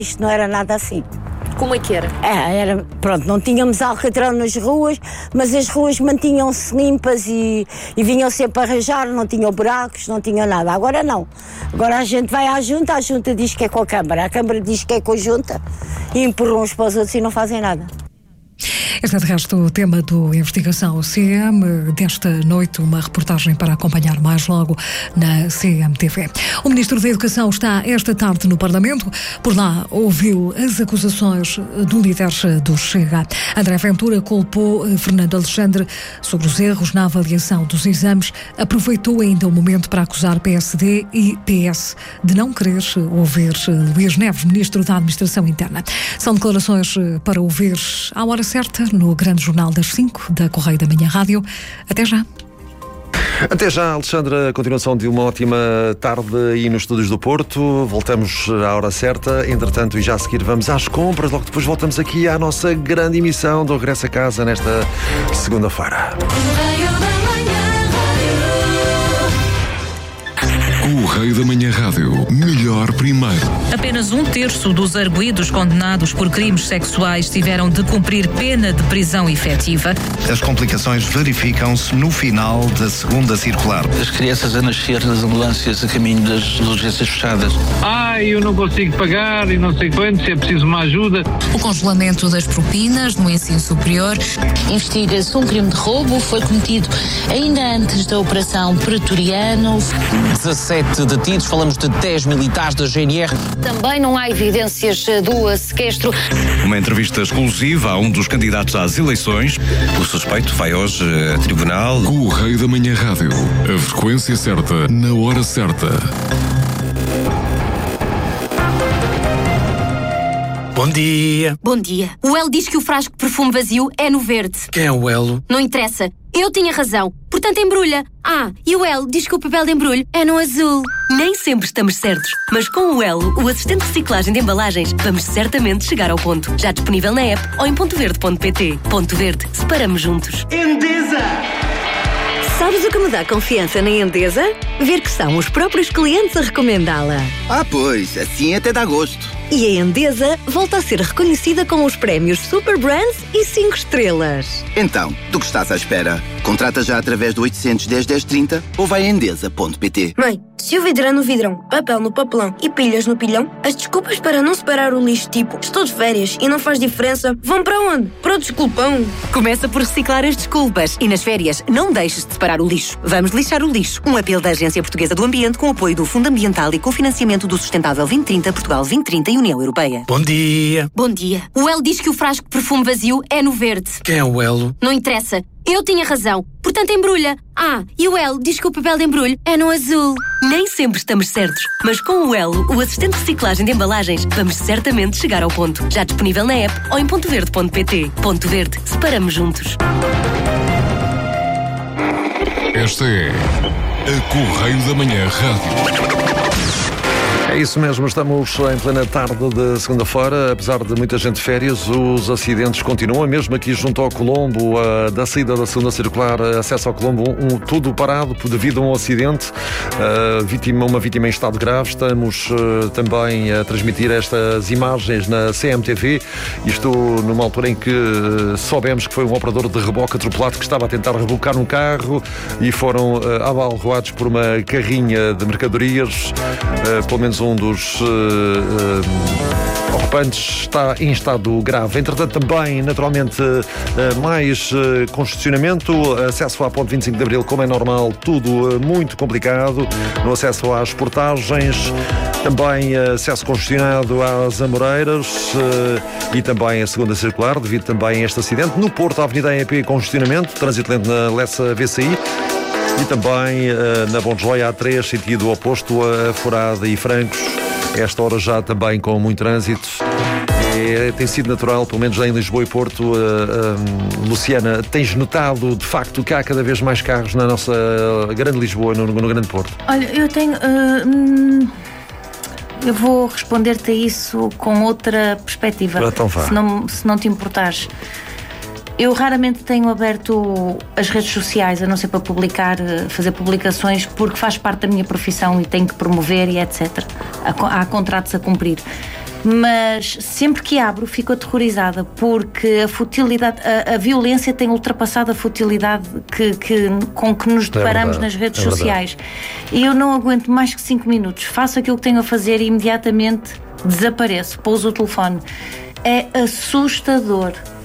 Isto não era nada assim. Como é que era? Pronto, não tínhamos alcatrão nas ruas, mas as ruas mantinham-se limpas e vinham sempre a arranjar, não tinham buracos, não tinham nada. Agora não. Agora a gente vai à junta, a junta diz que é com a Câmara diz que é com a junta e empurram uns para os outros e não fazem nada. Este é, de resto, o tema do Investigação CM. Desta noite, uma reportagem para acompanhar mais logo na CMTV. O Ministro da Educação está esta tarde no Parlamento. Por lá, ouviu as acusações do líder do Chega. André Ventura culpou Fernando Alexandre sobre os erros na avaliação dos exames. Aproveitou ainda o momento para acusar PSD e PS de não querer ouvir Luís Neves, Ministro da Administração Interna. São declarações para ouvir à hora certa no Grande Jornal das 5 da Correio da Manhã Rádio. Até já. Até já, Alexandra. A continuação de uma ótima tarde aí nos estúdios do Porto. Voltamos à hora certa. Entretanto, e já a seguir vamos às compras. Logo depois voltamos aqui à nossa grande emissão do Regresso a Casa nesta segunda-feira. Correio da Manhã Rádio. Melhor primeiro. Apenas 1/3 dos arguidos condenados por crimes sexuais tiveram de cumprir pena de prisão efetiva. As complicações verificam-se no final da segunda circular. As crianças a nascer nas ambulâncias a caminho das urgências fechadas. Eu não consigo pagar e não sei quanto, se é preciso uma ajuda. O congelamento das propinas no ensino superior. Investiga-se um crime de roubo, foi cometido ainda antes da Operação Pretoriano. 17 detidos, falamos de 10 militares da GNR. Também não há evidências do sequestro. Uma entrevista exclusiva a um dos candidatos às eleições. O suspeito vai hoje a tribunal. Correio da Manhã Rádio. A frequência certa, na hora certa. Bom dia. Bom dia. O Elo diz que o frasco de perfume vazio é no verde. Quem é o Elo? Não interessa. Eu tinha razão. Portanto, embrulha. E o Elo diz que o papel de embrulho é no azul. Nem sempre estamos certos, mas com o Elo, o assistente de reciclagem de embalagens, vamos certamente chegar ao ponto. Já disponível na app ou em pontoverde.pt. Ponto Verde. Separamos juntos. Endesa! Sabes o que me dá confiança na Endesa? Ver que são os próprios clientes a recomendá-la. Pois, assim até dá gosto. E a Endesa volta a ser reconhecida com os prémios Super Brands e 5 estrelas. Então, do que estás à espera? Contrata já através do 810 1030 ou vai a endesa.pt. Mãe, se o vidro é no vidrão, papel no papelão e pilhas no pilhão, as desculpas para não separar o lixo tipo estou de férias e não faz diferença vão para onde? Para o desculpão. Começa por reciclar as desculpas e nas férias não deixes de separar o lixo. Vamos lixar o lixo. Um apelo da Agência Portuguesa do Ambiente com apoio do Fundo Ambiental e cofinanciamento do Sustentável 2030, Portugal 2030 e União Europeia. Bom dia. Bom dia. O Elo diz que o frasco de perfume vazio é no verde. Quem é o Elo? Não interessa. Eu tinha razão. Portanto, embrulha. E o Elo diz que o papel de embrulho é no azul. Nem sempre estamos certos, mas com o Elo, o assistente de reciclagem de embalagens, vamos certamente chegar ao ponto. Já disponível na app ou em pontoverde.pt. Ponto Verde. Separamos juntos. Esta é a Correio da Manhã Rádio. É isso mesmo, estamos em plena tarde de segunda-feira. Apesar de muita gente de férias, os acidentes continuam, mesmo aqui junto ao Colombo, da saída da segunda circular, acesso ao Colombo, tudo parado devido a um acidente, uma vítima em estado grave. Estamos também a transmitir estas imagens na CMTV, isto numa altura em que soubemos que foi um operador de reboque atropelado que estava a tentar rebocar um carro e foram abalroados por uma carrinha de mercadorias. Pelo menos um dos ocupantes está em estado grave. Entretanto, também, naturalmente, mais congestionamento, acesso à ponte 25 de Abril, como é normal, tudo muito complicado. No acesso às portagens, também acesso congestionado às Amoreiras e também a segunda circular, devido também a este acidente. No Porto, a Avenida AEP, congestionamento, trânsito lento na Lessa VCI. E também na Bom Joia A3, sentido oposto a Forada e Francos. Esta hora já também com muito trânsito. Tem sido natural, pelo menos em Lisboa e Porto. Luciana, tens notado de facto que há cada vez mais carros na nossa grande Lisboa, no grande Porto? Olha, eu tenho... eu vou responder-te a isso com outra perspectiva. Então vá. Se não te importares. Eu raramente tenho aberto as redes sociais, a não ser para fazer publicações, porque faz parte da minha profissão e tenho que promover e etc. Há contratos a cumprir. mas sempre que abro fico aterrorizada, porque a futilidade, a violência tem ultrapassado a futilidade com que nos deparamos nas redes sociais. E eu não aguento mais que 5 minutos. Faço aquilo que tenho a fazer e imediatamente desapareço, pouso o telefone. É assustador.